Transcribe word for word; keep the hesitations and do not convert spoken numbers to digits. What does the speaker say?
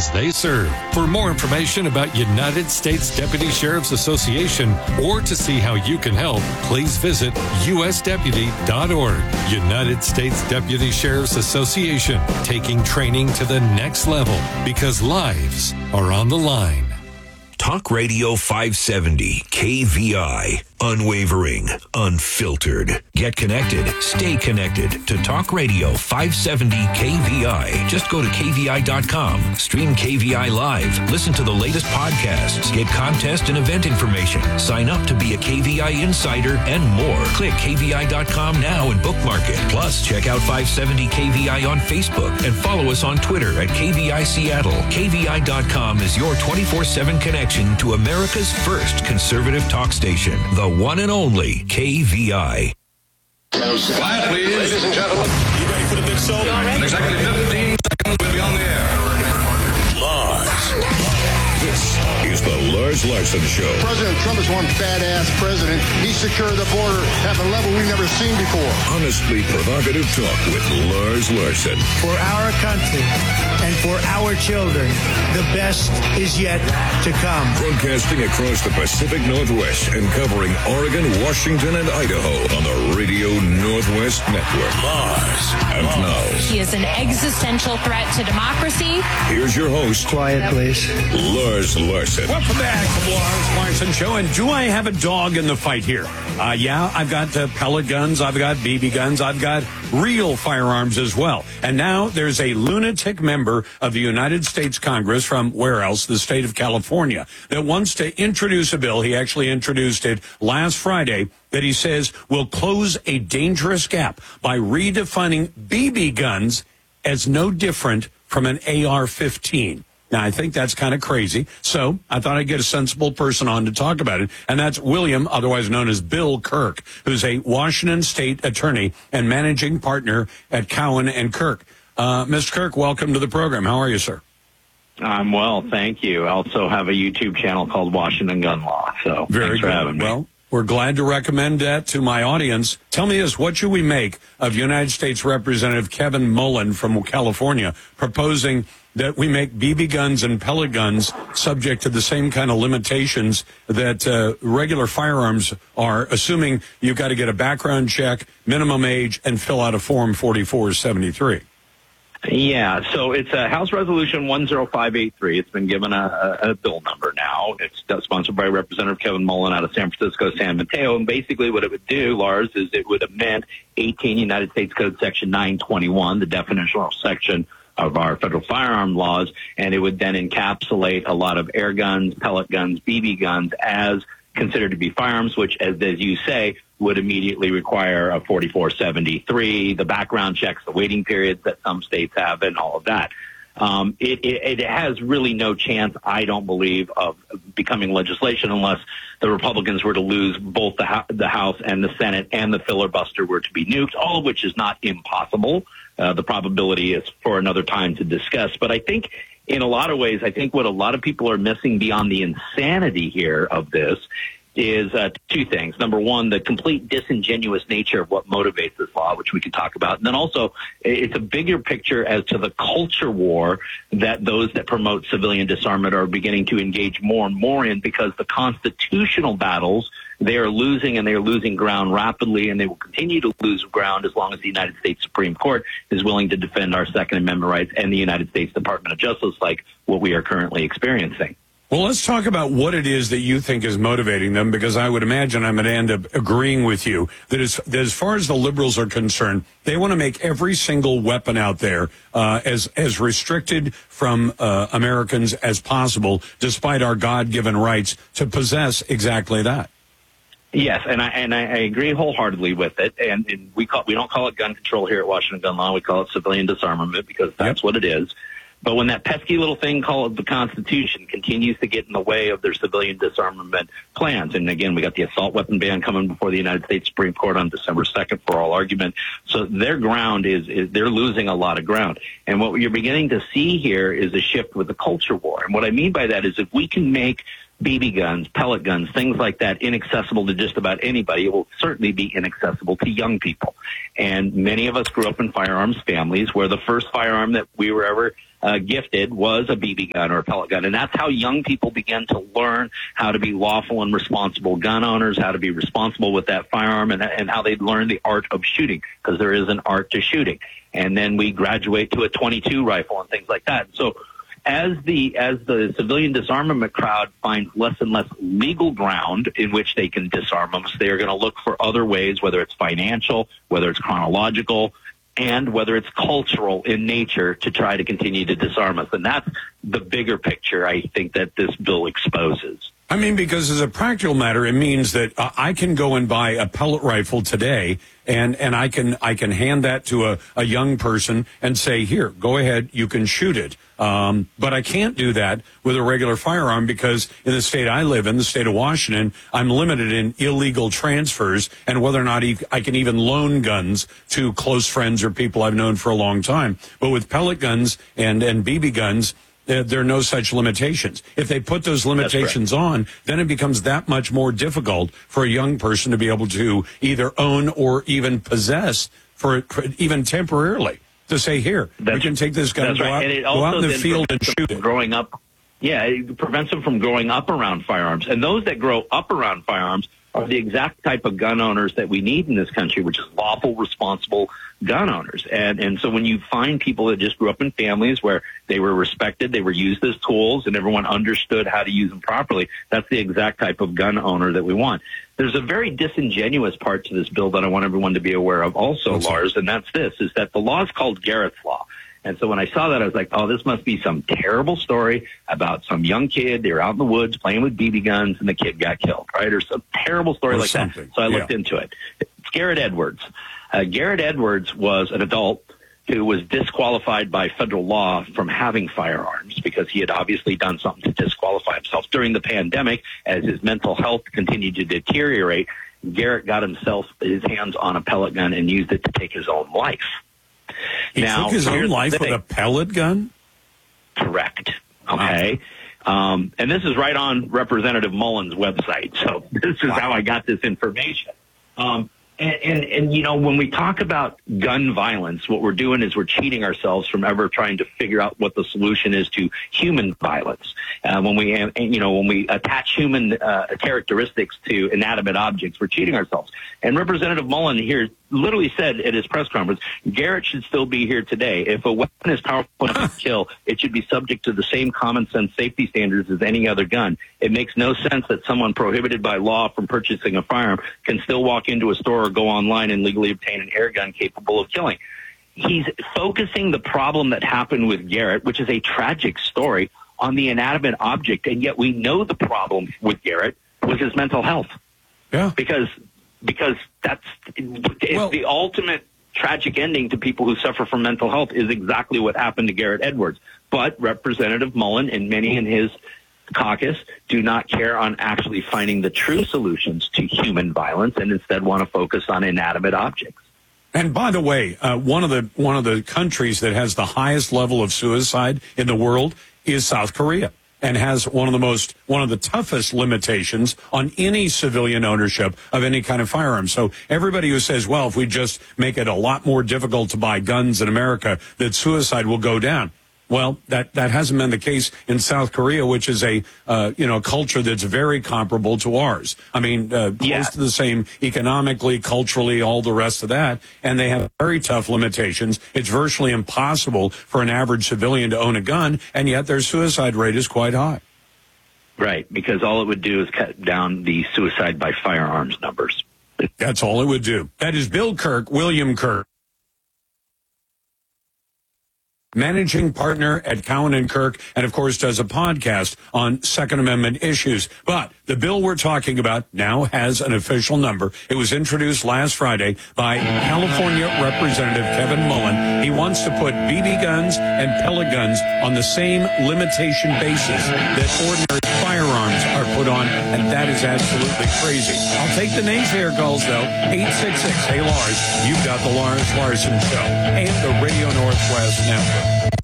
citizens they serve. For more information about United States Deputy Sheriff's Association or to see how you can help, please visit U S deputy dot org. United States Deputy Sheriff's Association, taking training to the next level because lives are on the line. Talk Radio five seventy K V I. Unwavering, unfiltered. Get connected. Stay connected to Talk Radio five seventy K V I. Just go to K V I dot com. Stream K V I live. Listen to the latest podcasts. Get contest and event information. Sign up to be a K V I insider and more. Click K V I dot com now and bookmark it. Plus, check out five seventy K V I on Facebook and follow us on Twitter at K V I Seattle. K V I dot com is your twenty-four seven connection to America's first conservative talk station. The one and only K V I. Quiet, please. Ladies and gentlemen. You ready for the big show? In exactly fifteen seconds, we'll be on the air. Lars. This is the Lars Larson Show. President Trump is one badass president. He secured the border at a level we've never seen before. Honestly provocative talk with Lars Larson. For our country and for our children, the best is yet to come. Broadcasting across the Pacific Northwest and covering Oregon, Washington, and Idaho on the Radio Northwest Network. Lars. And now, he is an existential threat to democracy. Here's your host. Quiet, please. Lars Larson. Welcome back to the Lars Larson Show. And do I have a dog in the fight here? Uh, yeah, I've got uh, pellet guns. I've got B B guns. I've got real firearms as well. And now there's a lunatic member of the United States Congress from where else? The state of California that wants to introduce a bill. He actually introduced it last Friday that he says will close a dangerous gap by redefining B B guns as no different from an A R fifteen. Now, I think that's kind of crazy, so I thought I'd get a sensible person on to talk about it, and that's William, otherwise known as Bill Kirk, who's a Washington state attorney and managing partner at Cowan and Kirk. Uh, Mister Kirk, welcome to the program. How are you, sir? I'm well, thank you. I also have a YouTube channel called Washington Gun Law, so Very thanks for good. having me. Well, we're glad to recommend that to my audience. Tell me this, what should we make of United States Representative Kevin Mullen from California proposing that we make B B guns and pellet guns subject to the same kind of limitations that uh, regular firearms are, assuming you've got to get a background check, minimum age, and fill out a Form forty-four seventy-three? Yeah, so it's a House Resolution one oh five eight three. It's been given a, a, a bill number now. It's sponsored by Representative Kevin Mullen out of San Francisco, San Mateo. And basically what it would do, Lars, is it would amend eighteen United States Code Section nine twenty-one, the definitional section of our federal firearm laws, and it would then encapsulate a lot of air guns, pellet guns, B B guns as considered to be firearms, which, as, as you say, would immediately require a forty-four seventy-three, the background checks, the waiting periods that some states have, and all of that. Um, it, it, it has really no chance, I don't believe, of becoming legislation unless the Republicans were to lose both the, the House and the Senate and the filibuster were to be nuked, all of which is not impossible. Uh, the probability is for another time to discuss. But I think in a lot of ways, I think what a lot of people are missing beyond the insanity here of this is uh, two things. Number one, the complete disingenuous nature of what motivates this law, which we could talk about. And then also, it's a bigger picture as to the culture war that those that promote civilian disarmament are beginning to engage more and more in, because the constitutional battles they are losing, and they are losing ground rapidly, and they will continue to lose ground as long as the United States Supreme Court is willing to defend our Second Amendment rights and the United States Department of Justice like what we are currently experiencing. Well, let's talk about what it is that you think is motivating them, because I would imagine I'm going to end up agreeing with you that as, that as far as the liberals are concerned, they want to make every single weapon out there uh, as as restricted from uh, Americans as possible, despite our God-given rights to possess exactly that. Yes, and I and I, I agree wholeheartedly with it. And, and we call we don't call it gun control here at Washington Gun Law. We call it civilian disarmament, because that's yep. what it is. But when that pesky little thing called the Constitution continues to get in the way of their civilian disarmament plans, and again, we got the assault weapon ban coming before the United States Supreme Court on December second for all argument. So their ground is, is they're losing a lot of ground. And what you're beginning to see here is a shift with the culture war. And what I mean by that is if we can make B B guns, pellet guns, things like that inaccessible to just about anybody, it will certainly be inaccessible to young people. And many of us grew up in firearms families where the first firearm that we were ever uh, gifted was a B B gun or a pellet gun. And that's how young people begin to learn how to be lawful and responsible gun owners, how to be responsible with that firearm, and, and how they learn the art of shooting, because there is an art to shooting. And then we graduate to a twenty-two rifle and things like that. So as the as the civilian disarmament crowd finds less and less legal ground in which they can disarm us, they are going to look for other ways, whether it's financial, whether it's chronological, and whether it's cultural in nature, to try to continue to disarm us. And that's the bigger picture, I think, that this bill exposes. I mean, because as a practical matter, it means that uh, I can go and buy a pellet rifle today, and, and I can I can hand that to a, a young person and say, here, go ahead, you can shoot it. Um, but I can't do that with a regular firearm, because in the state I live in, the state of Washington, I'm limited in illegal transfers and whether or not I can even loan guns to close friends or people I've known for a long time. But with pellet guns and, and B B guns, there are no such limitations. If they put those limitations on, then it becomes that much more difficult for a young person to be able to either own or even possess for, for even temporarily. To say, here, that's, we can take this gun, go, right. out, and it go out in also the field and shoot it. Growing up, yeah, it prevents them from growing up around firearms. And those that grow up around firearms are the exact type of gun owners that we need in this country, which is lawful, responsible gun owners. And and so when you find people that just grew up in families where they were respected, they were used as tools, and everyone understood how to use them properly, that's the exact type of gun owner that we want. There's a very disingenuous part to this bill that I want everyone to be aware of also, What's Lars, that? and that's this, is that the law is called Garrett's Law. And so when I saw that, I was like, oh, this must be some terrible story about some young kid. They were out in the woods playing with B B guns, and the kid got killed, right? Or some terrible story or like something. that. So I looked yeah. into it. It's Garrett Edwards. Uh, Garrett Edwards was an adult who was disqualified by federal law from having firearms because he had obviously done something to disqualify himself. During the pandemic, as his mental health continued to deteriorate, Garrett got himself his hands on a pellet gun and used it to take his own life. He now, took his own life with a pellet gun? Correct. Okay. Wow. Um, and this is right on Representative Mullen's website. So this is wow. how I got this information. Um, and, and, and, you know, when we talk about gun violence, what we're doing is we're cheating ourselves from ever trying to figure out what the solution is to human violence. Uh, when we, you know, when we attach human uh, characteristics to inanimate objects, we're cheating ourselves. And Representative Mullen here literally said at his press conference, Garrett should still be here today. If a weapon is powerful enough to kill, it should be subject to the same common sense safety standards as any other gun. It makes no sense that someone prohibited by law from purchasing a firearm can still walk into a store or go online and legally obtain an air gun capable of killing. He's focusing the problem that happened with Garrett, which is a tragic story, on the inanimate object, and yet we know the problem with Garrett was his mental health. Yeah. Because because that's it's well, the ultimate tragic ending to people who suffer from mental health is exactly what happened to Garrett Edwards. But Representative Mullen and many in his caucus do not care on actually finding the true solutions to human violence and instead want to focus on inanimate objects. And by the way, uh, one of the one of the countries that has the highest level of suicide in the world is South Korea, and has one of the most, one of the toughest limitations on any civilian ownership of any kind of firearm. So everybody who says, well, if we just make it a lot more difficult to buy guns in America, that suicide will go down. Well, that, that hasn't been the case in South Korea, which is a, uh, you know, culture that's very comparable to ours. I mean, uh, close yeah. to the same economically, culturally, all the rest of that. And they have very tough limitations. It's virtually impossible for an average civilian to own a gun, and yet their suicide rate is quite high. Right, because all it would do is cut down the suicide by firearms numbers. That's all it would do. That is Bill Kirk, William Kirk, managing partner at Cowan and Kirk, and of course does a podcast on Second Amendment issues. But the bill we're talking about now has an official number. It was introduced last Friday by California Representative Kevin Mullen. He wants to put B B guns and pellet guns on the same limitation basis that ordinary firearms are put on, and that is absolutely crazy. I'll take the names here, calls, though. eight six six, hey, Lars. You've got the Lars Larson Show and the Radio Northwest Network.